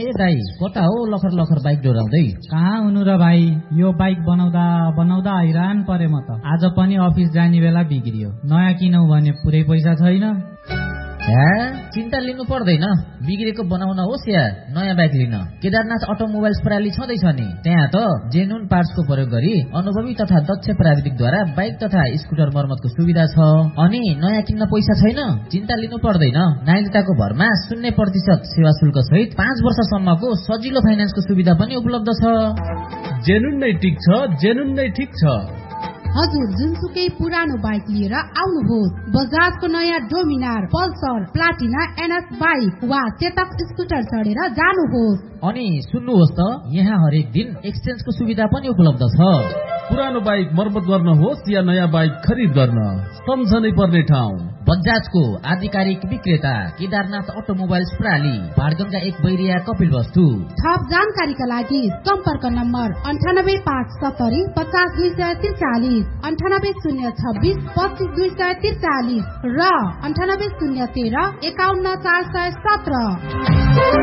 ए दाई कता हो लखर लखर बाइक डोराउँदै? कहाँ हुनु र भाइ, यो बाइक बनाउँदा हैरान परे म त। आज पनि अफिस जाने बेला बिग्रियो। नयाँ किनौ भने पुरै पैसा छैन। चिन्ता लिनु पर्दैन, बिग्रेको बनाउन होस् या नयाँ बाइक लिन केदारनाथ अटोमोबाइल्स प्रणाली छँदैछ नि। त्यहाँ त जेन्युन पार्ट्सको प्रयोग गरी अनुभवी तथा दक्ष प्राविधिकद्वारा बाइक तथा स्कुटर मर्मतको सुविधा छ। अनि नयाँ किन्न पैसा छैन? चिन्ता लिनु पर्दैन। नागरिकताको भरमा 0% सेवा शुल्क सहित 5 वर्षसम्मको सजिलो फाइनान्सको सुविधा पनि उपलब्ध छ। जेन्युन नै ठिक छ, जेन्युन नै ठिक छ। हजुर जुनसुकै पुरानो बाइक लिएर आउनुहोस्। बजाजको नयाँ Dominar, Pulsar, Platina, NS bike वा चेतक स्कुटर चढेर जानुहोस्। अनि सुन्नुहोस् त, यहाँ हरेक दिन एक्सचेन्जको सुविधा पनि उपलब्ध छ। पुरानो बाइक मर्मत गर्न होस् या नयाँ बाइक खरिद गर्न, सम्झनै पर्ने ठाउँ बजाजको आधिकारिक विक्रेता केदारनाथ अटोमोबाइल्स प्रणाली, भाडगंगा 1 बैरिया कपिलवस्तु। थप जानकारीका लागि सम्पर्क नम्बर 9857 50243, 98026 25243 र 98013 51417।